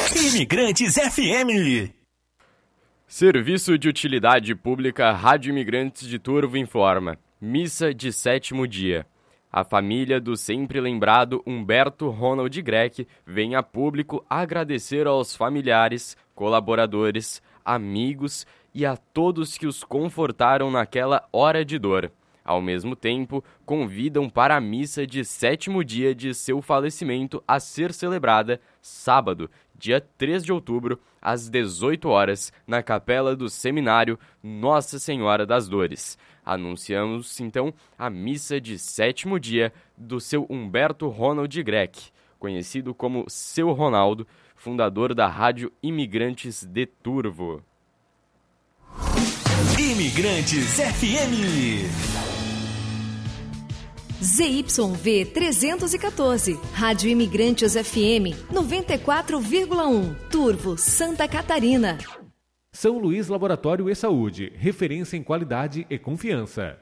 Imigrantes FM. Serviço de Utilidade Pública Rádio Imigrantes de Turvo informa. Missa de 7º dia. A família do sempre lembrado Humberto Ronald Greck vem a público agradecer aos familiares, colaboradores, amigos e a todos que os confortaram naquela hora de dor. Ao mesmo tempo, convidam para a missa de 7º dia de seu falecimento a ser celebrada sábado, dia 3 de outubro, às 18 horas, na capela do Seminário Nossa Senhora das Dores. Anunciamos, então, a missa de 7º dia do seu Humberto Ronald Greck, conhecido como Seu Ronaldo, fundador da Rádio Imigrantes de Turvo. Imigrantes FM. ZYV 314, Rádio Imigrantes FM 94,1, Turvo, Santa Catarina. São Luís Laboratório e Saúde, referência em qualidade e confiança.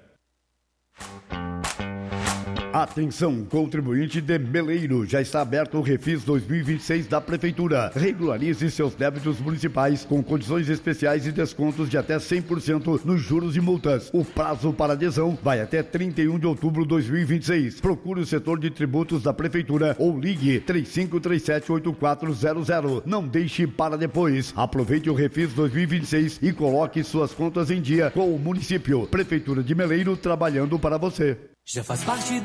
Atenção, contribuinte de Meleiro, já está aberto o Refis 2026 da Prefeitura. Regularize seus débitos municipais com condições especiais e descontos de até 100% nos juros e multas. O prazo para adesão vai até 31 de outubro de 2026. Procure o setor de tributos da Prefeitura ou ligue 3537-8400. Não deixe para depois. Aproveite o Refis 2026 e coloque suas contas em dia com o município. Prefeitura de Meleiro, trabalhando para você. Já faz parte